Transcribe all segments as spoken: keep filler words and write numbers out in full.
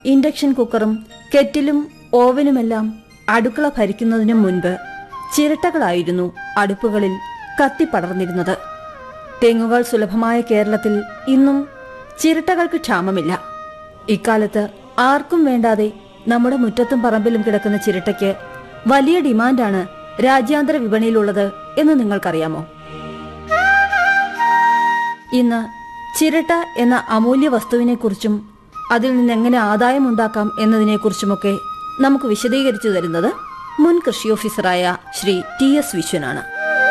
Induction കുക്കറും കെറ്റിലും ഓവനുമെല്ലാം അടുക്കള ഭരിക്കുന്നതിനു മുൻപ് ചിരട്ടകളായിരുന്നു അടുപ്പുകളിൽ കത്തിപ്പടർന്നിരുന്നത്. തെങ്ങുകൾ സുലഭമായ കേരളത്തിൽ ഇന്നും ചിരട്ടകൾക്ക് ക്ഷാമമില്ല. ഇക്കാലത്ത് ആർക്കും വേണ്ടാതെ നമ്മുടെ മുറ്റത്തും പറമ്പിലും കിടക്കുന്ന ചിരട്ടയ്ക്ക് വലിയ ഡിമാൻഡാണ് രാജ്യാന്തര വിപണിയിലുള്ളത് എന്ന് നിങ്ങൾക്കറിയാമോ? ഇന്ന് ചിരട്ട എന്ന അമൂല്യ വസ്തുവിനെക്കുറിച്ചും അതിൽ നിന്നെങ്ങനെ ആദായമുണ്ടാക്കാം എന്നതിനെക്കുറിച്ചുമൊക്കെ നമുക്ക് വിശദീകരിച്ചു തരുന്നത് മുൻ കൃഷി ഓഫീസറായ ശ്രീ ടി എസ് വിശ്വനാണ്.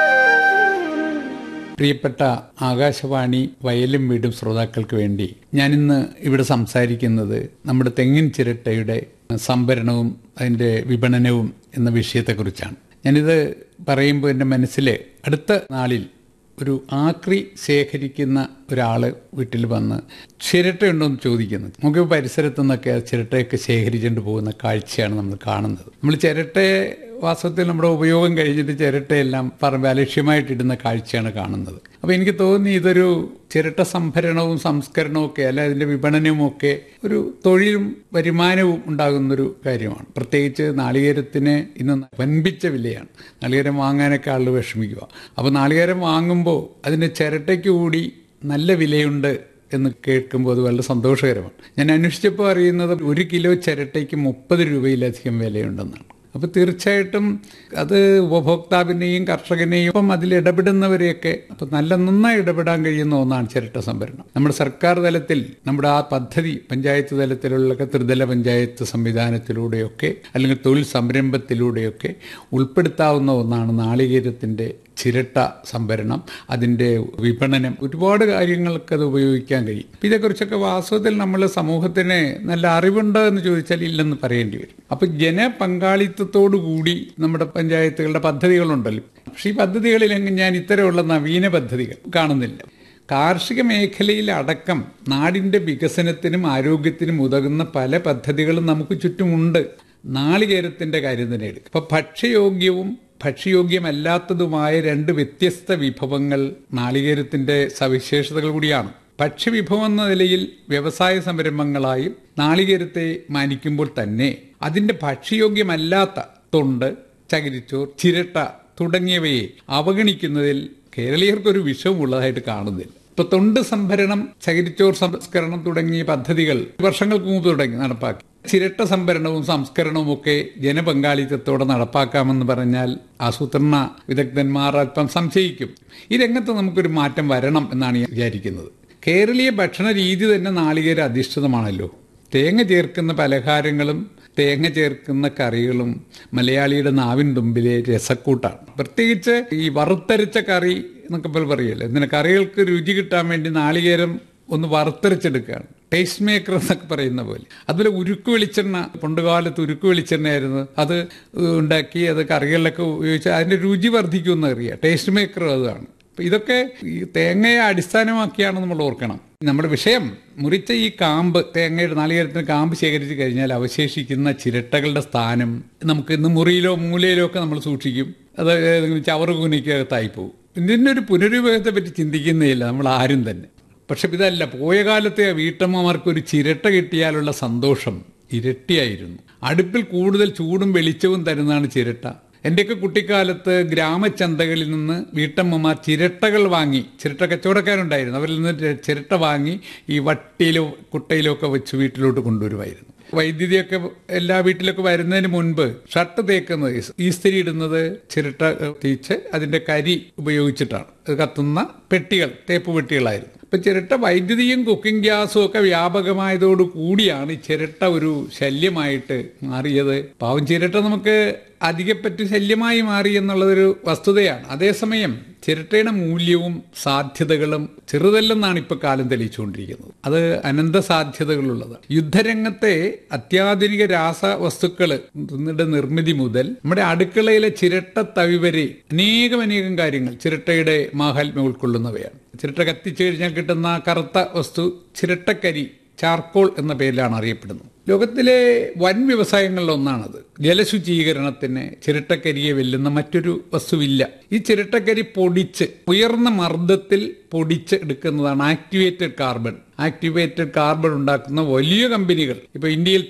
പ്രിയപ്പെട്ട ആകാശവാണി വയലും വീടും ശ്രോതാക്കൾക്ക് വേണ്ടി ഞാനിന്ന് ഇവിടെ സംസാരിക്കുന്നത് നമ്മുടെ തെങ്ങിൻ ചിരട്ടയുടെ സംഭരണവും അതിൻ്റെ വിപണനവും എന്ന വിഷയത്തെക്കുറിച്ചാണ്. ഞാനിത് പറയുമ്പോൾ എൻ്റെ മനസ്സിൽ അടുത്ത നാളിൽ ഒരു ആക്രി ശേഖരിക്കുന്ന ഒരാൾ വീട്ടിൽ വന്ന് ചിരട്ടയുണ്ടോ എന്ന് ചോദിക്കുന്നത്. നമുക്ക് പരിസരത്തു നിന്നൊക്കെ ചിരട്ടയൊക്കെ ശേഖരിച്ചുകൊണ്ട് പോകുന്ന കാഴ്ചയാണ് നമ്മൾ കാണുന്നത്. നമ്മൾ ചിരട്ടയെ വാസ്തവത്തിൽ നമ്മുടെ ഉപയോഗം കഴിഞ്ഞിട്ട് ചിരട്ടയെല്ലാം പറമ്പ് അലക്ഷ്യമായിട്ടിടുന്ന കാഴ്ചയാണ് കാണുന്നത്. അപ്പോൾ എനിക്ക് തോന്നി ഇതൊരു ചിരട്ട സംഭരണവും സംസ്കരണവും ഒക്കെ അല്ല അതിൻ്റെ വിപണനവും ഒക്കെ ഒരു തൊഴിലും വരുമാനവും ഉണ്ടാകുന്നൊരു കാര്യമാണ്. പ്രത്യേകിച്ച് നാളികേരത്തിന് ഇന്ന് വൻപിച്ച വിലയാണ്. നാളികേരം വാങ്ങാനൊക്കെ ആളുകൾ വിഷമിക്കുക. അപ്പോൾ നാളികേരം വാങ്ങുമ്പോൾ അതിൻ്റെ ചിരട്ടയ്ക്ക് കൂടി നല്ല വിലയുണ്ട് എന്ന് കേൾക്കുമ്പോൾ അത് വളരെ സന്തോഷകരമാണ്. ഞാൻ അന്വേഷിച്ചപ്പോൾ അറിയുന്നത് ഒരു കിലോ ചിരട്ടയ്ക്ക് മുപ്പത് രൂപയിലധികം വിലയുണ്ടെന്നാണ്. അപ്പോൾ തീർച്ചയായിട്ടും അത് ഉപഭോക്താവിനെയും കർഷകനെയും അപ്പം അതിൽ ഇടപെടുന്നവരെയൊക്കെ അപ്പം നല്ല നന്നായി ഇടപെടാൻ കഴിയുന്ന ഒന്നാണ് ചിരട്ട സംഭരണം. നമ്മുടെ സർക്കാർ തലത്തിൽ നമ്മുടെ ആ പദ്ധതി പഞ്ചായത്ത് തലത്തിലുള്ള ത്രിതല പഞ്ചായത്ത് സംവിധാനത്തിലൂടെയൊക്കെ അല്ലെങ്കിൽ തൊഴിൽ സംരംഭത്തിലൂടെയൊക്കെ ഉൾപ്പെടുത്താവുന്ന ഒന്നാണ് നാളികേരത്തിൻ്റെ ചിരട്ട സംഭരണം, അതിൻ്റെ വിപണനം. ഒരുപാട് കാര്യങ്ങൾക്ക് അത് ഉപയോഗിക്കാൻ കഴിയും. ഇതേക്കുറിച്ചൊക്കെ വാസ്തവത്തിൽ നമ്മൾ സമൂഹത്തിന് നല്ല അറിവുണ്ടോ എന്ന് ചോദിച്ചാൽ ഇല്ലെന്ന് പറയേണ്ടി വരും. അപ്പം ജനപങ്കാളിത്തത്തോടു കൂടി നമ്മുടെ പഞ്ചായത്തുകളുടെ പദ്ധതികളുണ്ടല്ലോ. പക്ഷേ ഈ പദ്ധതികളിലെങ്കിൽ ഞാൻ ഇത്തരമുള്ള നവീന പദ്ധതികൾ കാണുന്നില്ല. കാർഷിക മേഖലയിൽ അടക്കം നാടിൻ്റെ വികസനത്തിനും ആരോഗ്യത്തിനും ഉതകുന്ന പല പദ്ധതികളും നമുക്ക് ചുറ്റുമുണ്ട്. നാളികേരത്തിൻ്റെ കാര്യം തന്നെ എടുക്കും. അപ്പം ഭക്ഷ്യയോഗ്യവും ഭക്ഷ്യയോഗ്യമല്ലാത്തതുമായ രണ്ട് വ്യത്യസ്ത വിഭവങ്ങൾ നാളികേരത്തിന്റെ സവിശേഷതകൾ കൂടിയാണ്. ഭക്ഷ്യവിഭവം എന്ന നിലയിൽ വ്യവസായ സംരംഭങ്ങളായും നാളികേരത്തെ മാനിക്കുമ്പോൾ തന്നെ അതിന്റെ ഭക്ഷ്യയോഗ്യമല്ലാത്ത തൊണ്ട്, ചകിരിച്ചോർ, ചിരട്ട തുടങ്ങിയവയെ അവഗണിക്കുന്നതിൽ കേരളീയർക്കൊരു വിഷവും ഉള്ളതായിട്ട് കാണുന്നില്ല. ഇപ്പൊ തൊണ്ട് സംഭരണം, ചകിരിച്ചോർ സംസ്കരണം തുടങ്ങിയ പദ്ധതികൾ വർഷങ്ങൾക്ക് മുമ്പ് തുടങ്ങി നടപ്പാക്കി. ചിരട്ട സംഭരണവും സംസ്കരണവും ഒക്കെ ജനപങ്കാളിത്തത്തോടെ നടപ്പാക്കാമെന്ന് പറഞ്ഞാൽ ആസൂത്രണ വിദഗ്ധന്മാർ അല്പം സംശയിക്കും. ഈ രംഗത്ത് നമുക്കൊരു മാറ്റം വരണം എന്നാണ് ഞാൻ വിചാരിക്കുന്നത്. കേരളീയ ഭക്ഷണ രീതി തന്നെ നാളികേര അധിഷ്ഠിതമാണല്ലോ. തേങ്ങ ചേർക്കുന്ന പലഹാരങ്ങളും തേങ്ങ ചേർക്കുന്ന കറികളും മലയാളിയുടെ നാവിൻ തുമ്പിലെ രസക്കൂട്ടാണ്. പ്രത്യേകിച്ച് ഈ വറുത്തരച്ച കറി എന്നൊക്കെ പോലെ പറയല്ലോ, എന്തിനാ കറികൾക്ക് രുചി കിട്ടാൻ വേണ്ടി നാളികേരം ഒന്ന് വറുത്തരച്ചെടുക്കുകയാണ്. ടേസ്റ്റ് മേക്കർ എന്നൊക്കെ പറയുന്ന പോലെ. അതുപോലെ ഉരുക്ക് വെളിച്ചെണ്ണ, പണ്ടുകാലത്ത് ഉരുക്ക് വെളിച്ചെണ്ണയായിരുന്നു. അത് ഉണ്ടാക്കി അത് കറികളിലൊക്കെ ഉപയോഗിച്ച് അതിൻ്റെ രുചി വർദ്ധിക്കുമെന്ന് അറിയാം. ടേസ്റ്റ് മേക്കർ അതാണ്. അപ്പം ഇതൊക്കെ ഈ തേങ്ങയെ അടിസ്ഥാനമാക്കിയാണ് നമ്മൾ ഓർക്കണം. നമ്മുടെ വിഷയം മുറിച്ച ഈ കാമ്പ്, തേങ്ങയുടെ നാളികേരത്തിന് കാമ്പ് ശേഖരിച്ച് കഴിഞ്ഞാൽ അവശേഷിക്കുന്ന ചിരട്ടകളുടെ സ്ഥാനം നമുക്ക് ഇന്ന് മുറിയിലോ മൂലയിലോ ഒക്കെ നമ്മൾ സൂക്ഷിക്കും. അത് ചവറ് കൂനിക്കകത്തായി പോകും. ഇതിനൊരു പുനരുപയോഗത്തെ പറ്റി ചിന്തിക്കുന്നേയില്ല നമ്മൾ ആരും തന്നെ. പക്ഷെ ഇതല്ല, പോയ കാലത്തെ വീട്ടമ്മമാർക്ക് ഒരു ചിരട്ട കിട്ടിയാലുള്ള സന്തോഷം ഇരട്ടിയായിരുന്നു. അടുപ്പിൽ കൂടുതൽ ചൂടും വെളിച്ചവും തരുന്നതാണ് ചിരട്ട. എൻ്റെയൊക്കെ കുട്ടിക്കാലത്ത് ഗ്രാമചന്തകളിൽ നിന്ന് വീട്ടമ്മമാർ ചിരട്ടകൾ വാങ്ങി, ചിരട്ട കച്ചവടക്കാരുണ്ടായിരുന്നു, അവരിൽ നിന്ന് ചിരട്ട വാങ്ങി ഈ വട്ടിയിലോ കുട്ടയിലോ ഒക്കെ വെച്ച് വീട്ടിലോട്ട് കൊണ്ടുവരുമായിരുന്നു. വൈദ്യുതിയൊക്കെ എല്ലാ വീട്ടിലൊക്കെ വരുന്നതിന് മുൻപ് ഷർട്ട് തേക്കുന്നത്, ഈസ്തിരി ഇടുന്നത് ചിരട്ട തീച്ച് അതിൻ്റെ കരി ഉപയോഗിച്ചിട്ടാണ്. അത് കത്തുന്ന പെട്ടികൾ, തേപ്പ് പെട്ടികളായിരുന്നു. ഇപ്പൊ ചിരട്ട വൈദ്യുതിയും കുക്കിംഗ് ഗ്യാസും ഒക്കെ വ്യാപകമായതോടു കൂടിയാണ് ഈ ചിരട്ട ഒരു ശല്യമായിട്ട് മാറിയത്. പാവം ചിരട്ട നമുക്ക് അധികപ്പറ്റ് ശല്യമായി മാറി എന്നുള്ളതൊരു വസ്തുതയാണ്. അതേസമയം ചിരട്ടയുടെ മൂല്യവും സാധ്യതകളും ചെറുതല്ലെന്നാണ് ഇപ്പൊ കാലം തെളിയിച്ചുകൊണ്ടിരിക്കുന്നത്. അത് അനന്ത സാധ്യതകളുള്ളതാണ്. യുദ്ധരംഗത്തെ അത്യാധുനിക രാസവസ്തുക്കൾ നിർമ്മിതി മുതൽ നമ്മുടെ അടുക്കളയിലെ ചിരട്ട തവി വരെ അനേകം അനേകം കാര്യങ്ങൾ ചിരട്ടയുടെ മാഹാത്മ്യം ഉൾക്കൊള്ളുന്നവയാണ്. ചിരട്ട കത്തിച്ചു കഴിഞ്ഞാൽ കിട്ടുന്ന കറുത്ത വസ്തു ചിരട്ടക്കരി, ചാർക്കോൾ എന്ന പേരിലാണ് അറിയപ്പെടുന്നത്. ലോകത്തിലെ വൻ വ്യവസായങ്ങളിലൊന്നാണത്. ജലശുചീകരണത്തിന് ചിരട്ടക്കരിയെ വെല്ലുന്ന മറ്റൊരു വസ്തുവില്ല. ഈ ചിരട്ടക്കരി പൊടിച്ച് ഉയർന്ന മർദ്ദത്തിൽ പൊടിച്ച് എടുക്കുന്നതാണ് ആക്ടിവേറ്റഡ് കാർബൺ. ആക്ടിവേറ്റഡ് കാർബൺ ഉണ്ടാക്കുന്ന വലിയ കമ്പനികൾ ഇപ്പൊ ഇന്ത്യയിൽ